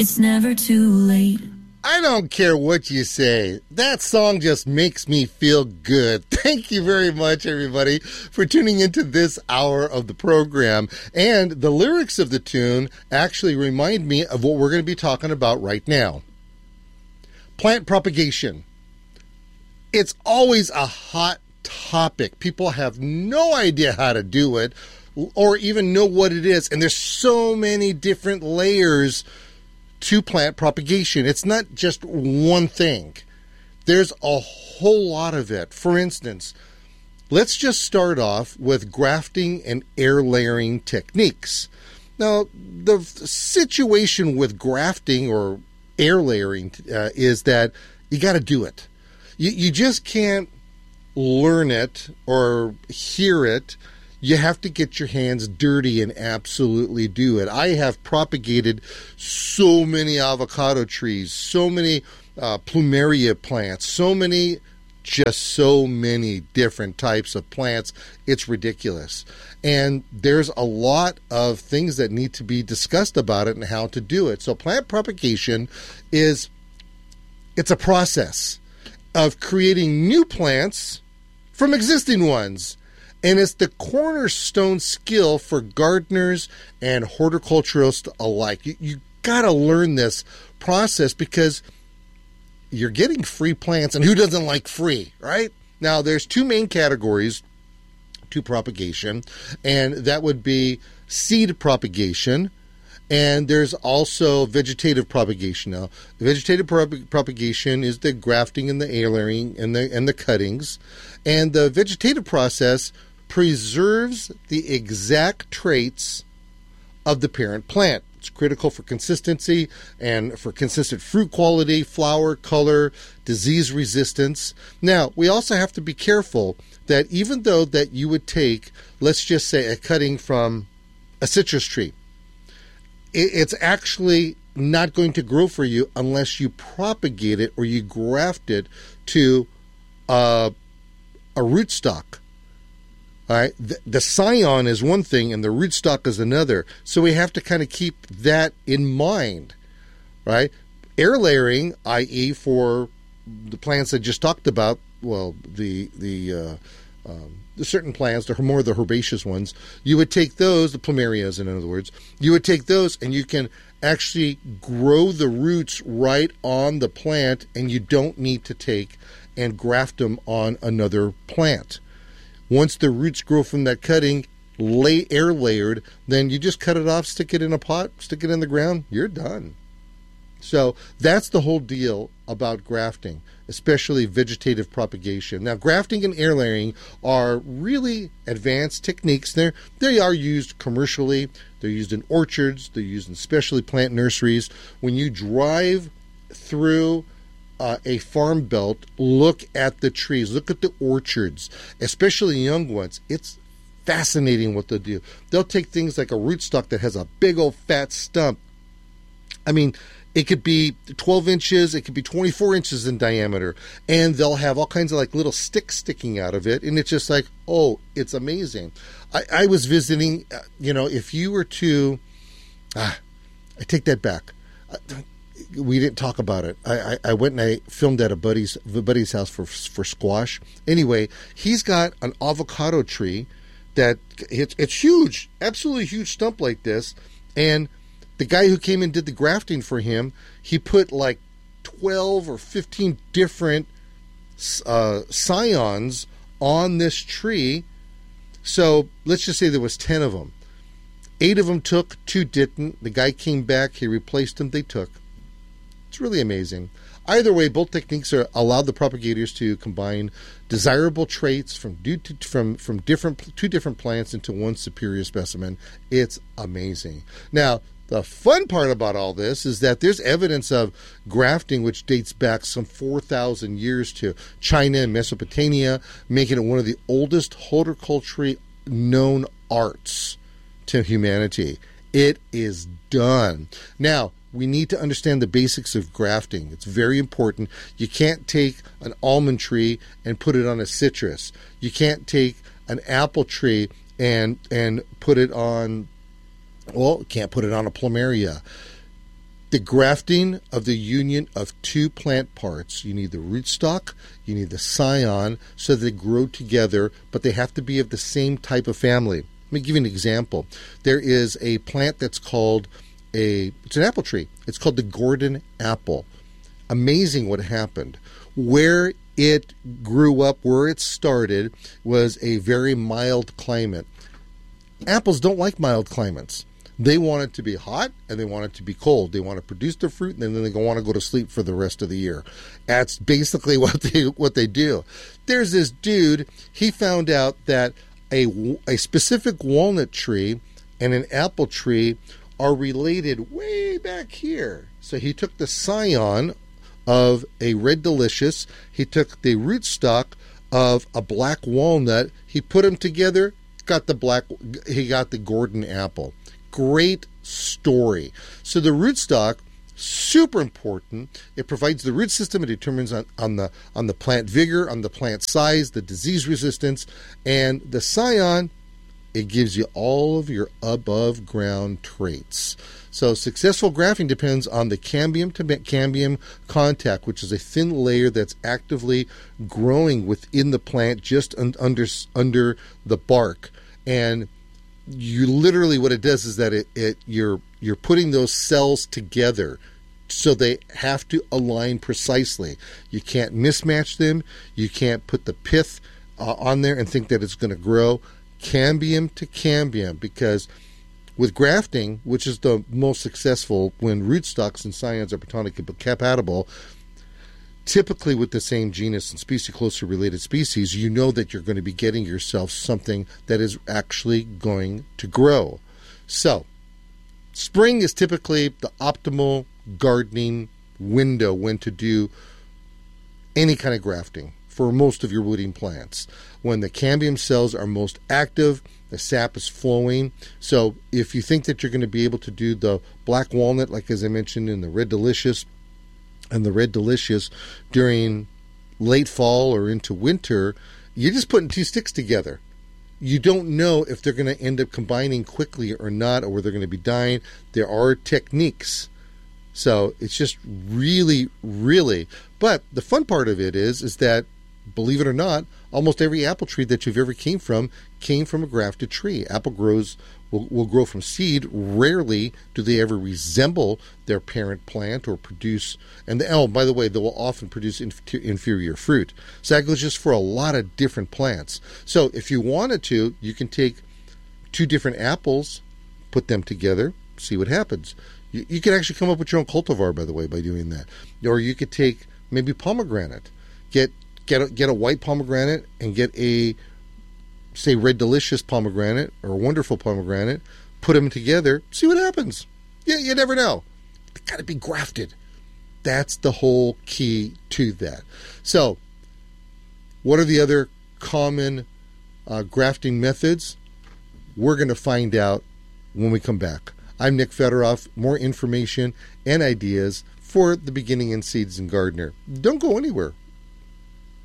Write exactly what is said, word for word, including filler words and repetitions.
It's never too late. I don't care what you say. That song just makes me feel good. Thank you very much, everybody, for tuning into this hour of the program. And the lyrics of the tune actually remind me of what we're going to be talking about right now. Plant propagation. It's always a hot topic. People have no idea how to do it or even know what it is. And there's so many different layers to plant propagation. It's not just one thing. There's a whole lot of it. For instance, let's just start off with grafting and air layering techniques. Now, the situation with grafting or air layering uh, is that you got to do it. You, you just can't learn it or hear it. You have to get your hands dirty and absolutely do it. I have propagated so many avocado trees, so many uh, plumeria plants, so many, just so many different types of plants. It's ridiculous. And there's a lot of things that need to be discussed about it and how to do it. So plant propagation is, it's a process of creating new plants from existing ones. And it's the cornerstone skill for gardeners and horticulturalists alike. You, you got to learn this process because you're getting free plants. And who doesn't like free, right? Now, there's two main categories to propagation, and that would be seed propagation, and there's also vegetative propagation. Now, vegetative prop- propagation is the grafting and the air layering and the, and the cuttings, and the vegetative process preserves the exact traits of the parent plant. It's critical for consistency and for consistent fruit quality, flower, color, disease resistance. Now, we also have to be careful that even though that you would take, let's just say, a cutting from a citrus tree, it's actually not going to grow for you unless you propagate it or you graft it to uh, a rootstock. All right, the, the scion is one thing and the rootstock is another. So we have to kind of keep that in mind, right? Air layering, that is for the plants I just talked about, well, the the uh, um, the certain plants, the more the herbaceous ones, you would take those, the plumerias in other words, you would take those and you can actually grow the roots right on the plant and you don't need to take and graft them on another plant. Once the roots grow from that cutting, lay air layered, then you just cut it off, stick it in a pot, stick it in the ground, you're done. So that's the whole deal about grafting, especially vegetative propagation. Now, grafting and air layering are really advanced techniques. They're, they are used commercially. They're used in orchards. They're used in specialty plant nurseries. When you drive through Uh, a farm belt, look at the trees, look at the orchards, especially young ones. It's fascinating what they'll do. They'll take things like a rootstock that has a big old fat stump. I mean, it could be twelve inches, it could be twenty-four inches in diameter, and they'll have all kinds of like little sticks sticking out of it, and it's just like, oh, it's amazing. I, I was visiting, uh, you know, if you were to, ah, I take that back. Uh, We didn't talk about it. I, I, I went and I filmed at a buddy's a buddy's house for for squash. Anyway, he's got an avocado tree that it's it's huge, absolutely huge stump like this. And the guy who came and did the grafting for him, he put like twelve or fifteen different uh, scions on this tree. So let's just say there was ten of them. Eight of them took, two didn't. The guy came back, he replaced them, they took. It's really amazing. Either way, both techniques are allow the propagators to combine desirable traits from due to, from from different two different plants into one superior specimen. It's amazing. Now, the fun part about all this is that there's evidence of grafting which dates back some four thousand years to China and Mesopotamia, making it one of the oldest horticulturally known arts to humanity. It is done. Now, we need to understand the basics of grafting. It's very important. You can't take an almond tree and put it on a citrus. You can't take an apple tree and and put it on, well, can't put it on a plumeria. the grafting of the union of two plant parts. You need the rootstock, you need the scion, so that they grow together, but they have to be of the same type of family. Let me give you an example. There is a plant that's called a, it's an apple tree. It's called the Gordon apple. Amazing what happened. Where it grew up, where it started, was a very mild climate. Apples don't like mild climates. They want it to be hot and they want it to be cold. They want to produce their fruit and then they want to go to sleep for the rest of the year. That's basically what they what they do. There's this dude, he found out that a, a specific walnut tree and an apple tree are related way back here. So he took the scion of a red delicious, he took the rootstock of a black walnut, he put them together, got the black, he got the Gordon apple. Great story. So the rootstock, super important. It provides the root system. It determines on, on the on the plant vigor, on the plant size, the disease resistance, and the scion, it gives you all of your above ground traits. So successful grafting depends on the cambium to cambium contact, which is a thin layer that's actively growing within the plant, just un- under under the bark. And you literally, what it does is that it, it you're you're putting those cells together, so they have to align precisely. You can't mismatch them. You can't put the pith uh, on there and think that it's going to grow. Cambium to cambium, because with grafting, which is the most successful when rootstocks and scions are botanically compatible, typically with the same genus and species, closely related species, you know that you're going to be getting yourself something that is actually going to grow. So, spring is typically the optimal gardening window when to do any kind of grafting for most of your wooding plants. When the cambium cells are most active, the sap is flowing. So if you think that you're going to be able to do the black walnut, like as I mentioned in the Red Delicious, and the Red Delicious during late fall or into winter, you're just putting two sticks together. You don't know if they're going to end up combining quickly or not, or whether they're going to be dying. There are techniques. So it's just really, really, but the fun part of it is, is that, believe it or not, almost every apple tree that you've ever came from came from a grafted tree. Apple grows will, will grow from seed. Rarely do they ever resemble their parent plant or produce, and the, oh, by the way, they will often produce inf- inferior fruit. So that goes just for a lot of different plants. So if you wanted to, you can take two different apples, put them together, see what happens. You, you could actually come up with your own cultivar, by the way, by doing that. Or you could take maybe pomegranate, get Get a, get a white pomegranate and get a, say, Red Delicious pomegranate or a wonderful pomegranate, put them together, see what happens. Yeah, you never know. They got to be grafted. That's the whole key to that. So, what are the other common uh, grafting methods? We're going to find out when we come back. I'm Nick Federoff. More information and ideas for the beginning in Seeds and Gardener. Don't go anywhere.